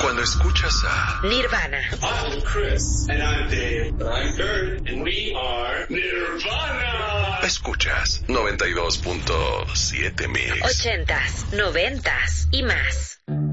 Cuando escuchas a Nirvana. I'm Chris. And I'm Dave. I'm Kurt. And we are Nirvana. Escuchas 92.7 Mix. 80s, 90s y más.